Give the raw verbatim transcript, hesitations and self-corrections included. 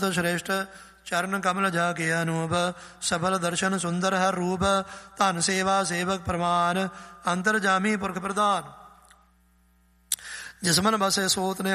श्रेष्ठ चरण कमल जाके अनूप सफल दर्शन सुंदर हर रूप धन सेवा सेवक प्रमाण अंतर जामी पुरख प्रधान जिस मन बसे सोत ने